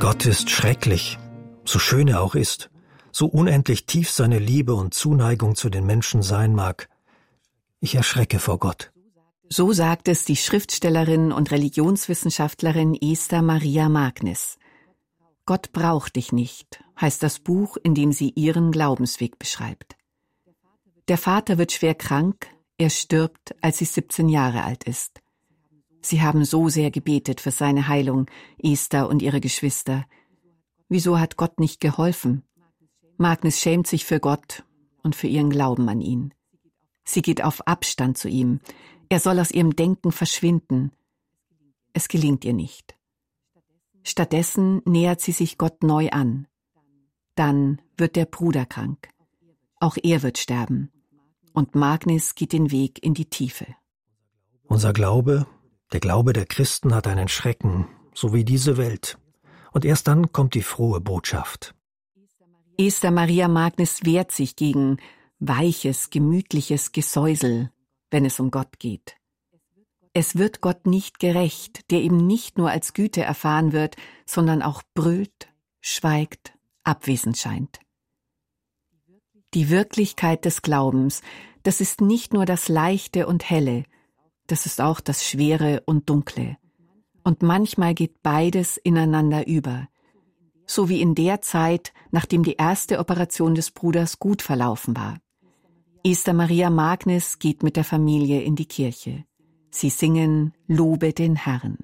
Gott ist schrecklich, so schön er auch ist, so unendlich tief seine Liebe und Zuneigung zu den Menschen sein mag. Ich erschrecke vor Gott. So sagt es die Schriftstellerin und Religionswissenschaftlerin Esther Maria Magnis. Gott braucht dich nicht, heißt das Buch, in dem sie ihren Glaubensweg beschreibt. Der Vater wird schwer krank, er stirbt, als sie 17 Jahre alt ist. Sie haben so sehr gebetet für seine Heilung, Esther und ihre Geschwister. Wieso hat Gott nicht geholfen? Magnis schämt sich für Gott und für ihren Glauben an ihn. Sie geht auf Abstand zu ihm. Er soll aus ihrem Denken verschwinden. Es gelingt ihr nicht. Stattdessen nähert sie sich Gott neu an. Dann wird der Bruder krank. Auch er wird sterben. Und Magnis geht den Weg in die Tiefe. Unser Glaube, der Glaube der Christen hat einen Schrecken, so wie diese Welt. Und erst dann kommt die frohe Botschaft. Esther Maria Magnis wehrt sich gegen weiches, gemütliches Gesäusel, wenn es um Gott geht. Es wird Gott nicht gerecht, der ihm nicht nur als Güte erfahren wird, sondern auch brüllt, schweigt, abwesend scheint. Die Wirklichkeit des Glaubens, das ist nicht nur das Leichte und Helle, das ist auch das Schwere und Dunkle. Und manchmal geht beides ineinander über. So wie in der Zeit, nachdem die erste Operation des Bruders gut verlaufen war. Esther Maria Magnis geht mit der Familie in die Kirche. Sie singen Lobe den Herrn.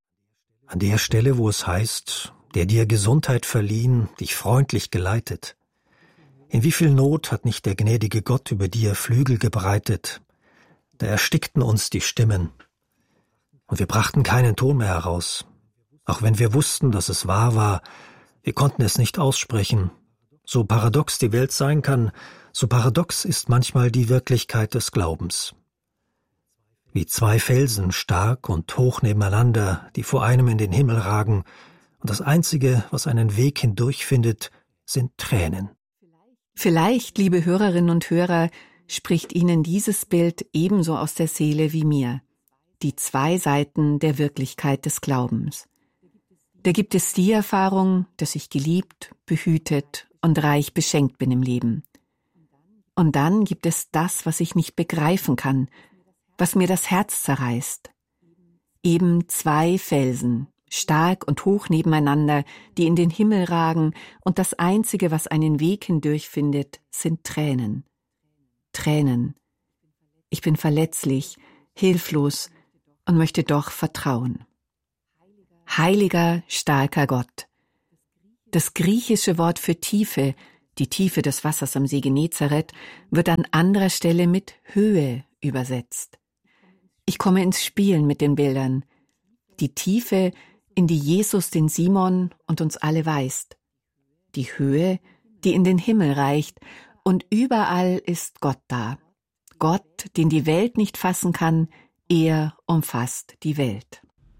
An der Stelle, wo es heißt, der dir Gesundheit verliehen, dich freundlich geleitet. In wie viel Not hat nicht der gnädige Gott über dir Flügel gebreitet? Da erstickten uns die Stimmen. Und wir brachten keinen Ton mehr heraus. Auch wenn wir wussten, dass es wahr war, wir konnten es nicht aussprechen. So paradox die Welt sein kann, so paradox ist manchmal die Wirklichkeit des Glaubens. Wie zwei Felsen, stark und hoch nebeneinander, die vor einem in den Himmel ragen, und das Einzige, was einen Weg hindurch findet, sind Tränen. Vielleicht, liebe Hörerinnen und Hörer, spricht Ihnen dieses Bild ebenso aus der Seele wie mir. Die zwei Seiten der Wirklichkeit des Glaubens. Da gibt es die Erfahrung, dass ich geliebt, behütet und reich beschenkt bin im Leben. Und dann gibt es das, was ich nicht begreifen kann, was mir das Herz zerreißt. Eben zwei Felsen, stark und hoch nebeneinander, die in den Himmel ragen, und das Einzige, was einen Weg hindurch findet, sind Tränen. Tränen. Ich bin verletzlich, hilflos und möchte doch vertrauen. Heiliger, starker Gott. Das griechische Wort für Tiefe, die Tiefe des Wassers am See Genezareth, wird an anderer Stelle mit Höhe übersetzt. Ich komme ins Spielen mit den Bildern. Die Tiefe, in die Jesus den Simon und uns alle weist. Die Höhe, die in den Himmel reicht, und überall ist Gott da. Gott, den die Welt nicht fassen kann, er umfasst die Welt.